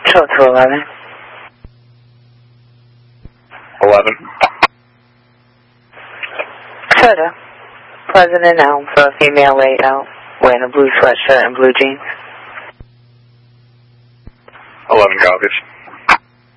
Show to 11. 11. Soda. Pleasant and Elm for a female laid out, wearing a blue sweatshirt and blue jeans. 11 copies.